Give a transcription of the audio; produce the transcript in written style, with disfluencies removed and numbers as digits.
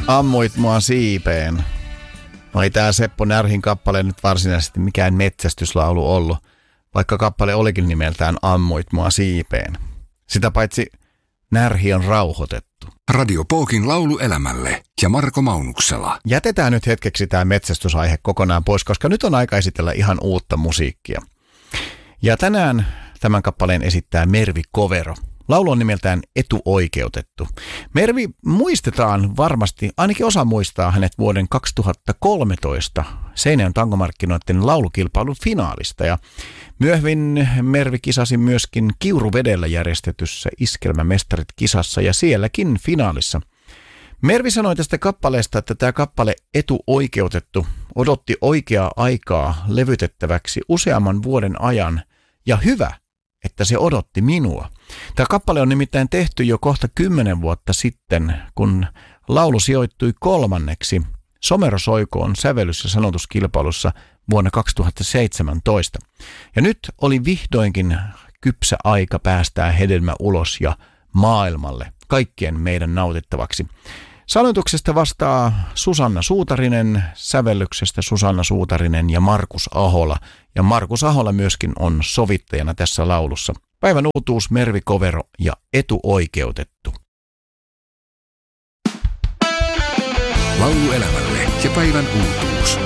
Ammuit mua siipeen. No ei tää Seppo Närhin kappale nyt varsinaisesti mikään metsästyslaulu ollut, vaikka kappale olikin nimeltään Ammuit mua siipeen. Sitä paitsi Närhi on rauhoitettu. Radio Pookin laulu elämälle ja Marko Maunuksela. Jätetään nyt hetkeksi tämä metsästysaihe kokonaan pois, koska nyt on aika esitellä ihan uutta musiikkia. Ja tänään tämän kappaleen esittää Mervi Covero. Laulu on nimeltään Etuoikeutettu. Mervi muistetaan varmasti, ainakin osa muistaa hänet vuoden 2013 Seinäjoen tangomarkkinoiden laulukilpailun finaalista. Ja myöhemmin Mervi kisasi myöskin Kiuruvedellä järjestetyssä Iskelmämestarit-kisassa ja sielläkin finaalissa. Mervi sanoi tästä kappaleesta, että tämä kappale Etuoikeutettu odotti oikeaa aikaa levytettäväksi useamman vuoden ajan ja hyvä, että se odotti minua. Tämä kappale on nimittäin tehty jo kohta 10 vuotta sitten, kun laulu sijoittui 3. Somero Soikoon sävellys- ja sanotuskilpailussa vuonna 2017. Ja nyt oli vihdoinkin kypsä aika päästää hedelmä ulos ja maailmalle, kaikkien meidän nautittavaksi. Sanoituksesta vastaa Susanna Suutarinen, sävellyksestä Susanna Suutarinen ja Markus Ahola. Ja Markus Ahola myöskin on sovittajana tässä laulussa. Päivän uutuus Mervi Covero ja Etuoikeutettu. Laulu elämälle ja päivän uutuus.